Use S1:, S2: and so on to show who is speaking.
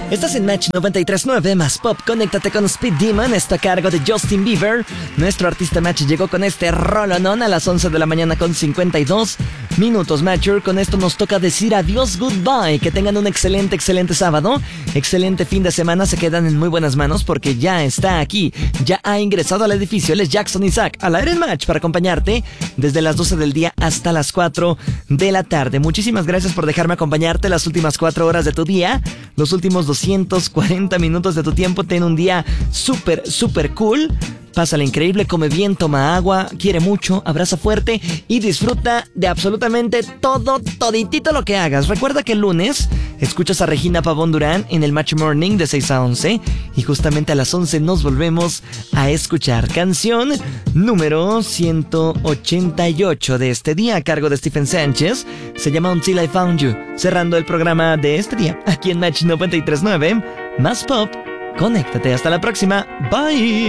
S1: Estás en Match 93.9 más Pop. Conéctate con Speed Demon. Está a cargo de Justin Bieber. Nuestro artista Match llegó con este rolonón a las 11 de la mañana con 52 minutos. Matcher, con esto nos toca decir adiós, goodbye. Que tengan un excelente sábado. Excelente fin de semana. Se quedan en muy buenas manos porque ya está aquí. Ya ha ingresado al edificio. Él es Jackson Isaac al aire en Match para acompañarte desde las 12 del día hasta las 4 de la tarde. Muchísimas gracias por dejarme acompañarte las últimas 4 horas de tu día. Los últimos 240 minutos de tu tiempo. Ten un día súper cool. Pásala increíble, come bien, toma agua, quiere mucho, abraza fuerte y disfruta de absolutamente toditito lo que hagas. Recuerda que el lunes escuchas a Regina Pavón Durán en el Match Morning de 6 a 11 y justamente a las 11 nos volvemos a escuchar. Canción número 188 de este día a cargo de Stephen Sánchez. Se llama Until I Found You. Cerrando el programa de este día aquí en Match 93.9 más Pop. Conéctate, hasta la próxima. Bye.